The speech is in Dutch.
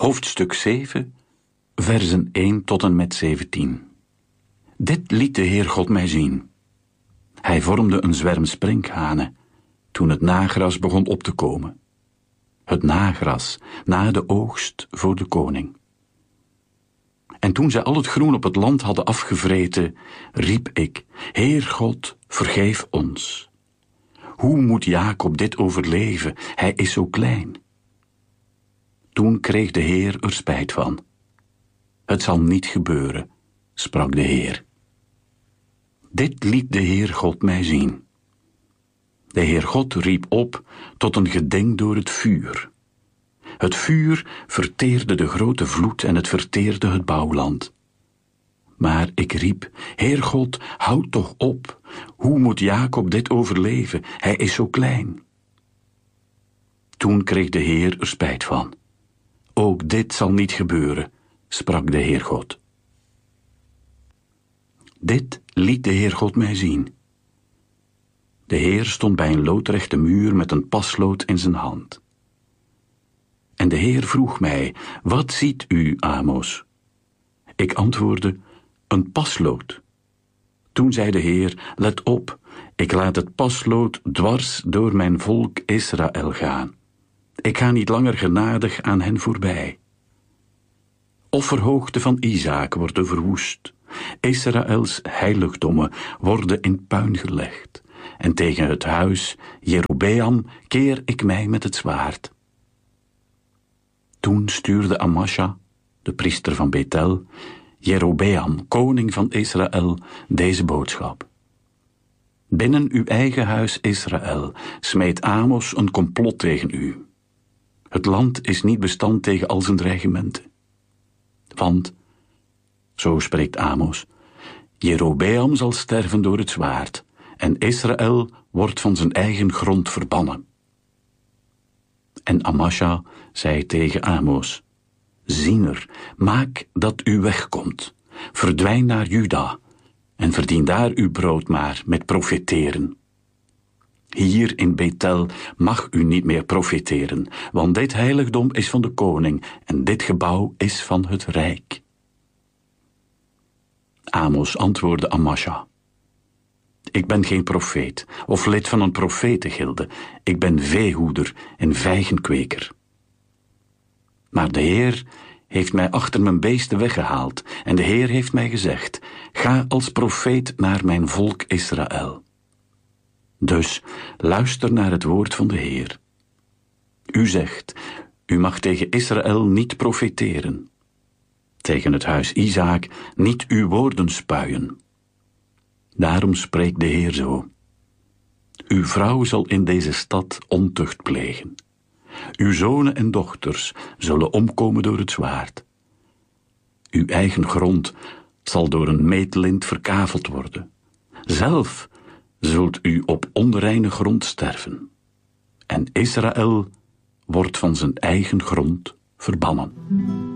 hoofdstuk 7, versen 1 tot en met 17. Dit liet de Heer God mij zien. Hij vormde een zwerm sprinkhanen, toen het nagras begon op te komen. Het nagras, na de oogst voor de koning. En toen zij al het groen op het land hadden afgevreten, riep ik, Heer God, vergeef ons. Hoe moet Jacob dit overleven? Hij is zo klein. Toen kreeg de Heer er spijt van. Het zal niet gebeuren, sprak de Heer. Dit liet de Heer God mij zien. De Heer God riep op tot een geding door het vuur. Het vuur verteerde de grote vloed en het verteerde het bouwland. Maar ik riep, Heer God, houd toch op. Hoe moet Jacob dit overleven? Hij is zo klein. Toen kreeg de Heer er spijt van. Ook dit zal niet gebeuren, sprak de Heer God. Dit liet de Heer God mij zien. De Heer stond bij een loodrechte muur met een paslood in zijn hand. En de Heer vroeg mij, wat ziet u, Amos? Ik antwoordde, een paslood. Toen zei de Heer, let op, ik laat het paslood dwars door mijn volk Israël gaan. Ik ga niet langer genadig aan hen voorbij. Offerhoogte van Isaak worden verwoest. Israëls heiligdommen worden in puin gelegd. En tegen het huis Jerobeam keer ik mij met het zwaard. Toen stuurde Amasja, de priester van Bethel, Jerobeam, koning van Israël, deze boodschap. Binnen uw eigen huis Israël smeet Amos een complot tegen u. Het land is niet bestand tegen al zijn dreigementen. Want, zo spreekt Amos, Jerobeam zal sterven door het zwaard en Israël wordt van zijn eigen grond verbannen. En Amasja zei tegen Amos, Ziener, maak dat u wegkomt, verdwijn naar Juda en verdien daar uw brood maar met profeteren. Hier in Bethel mag u niet meer profeteren, want dit heiligdom is van de koning en dit gebouw is van het rijk. Amos antwoordde Amasja, ik ben geen profeet of lid van een profetengilde, ik ben veehoeder en vijgenkweker. Maar de Heer heeft mij achter mijn beesten weggehaald en de Heer heeft mij gezegd, ga als profeet naar mijn volk Israël. Dus luister naar het woord van de Heer. U zegt, u mag tegen Israël niet profeteren. Tegen het huis Isaak niet uw woorden spuien. Daarom spreekt de Heer zo. Uw vrouw zal in deze stad ontucht plegen. Uw zonen en dochters zullen omkomen door het zwaard. Uw eigen grond zal door een meetlint verkaveld worden. Zelf zult u op onreine grond sterven. En Israël wordt van zijn eigen grond verbannen.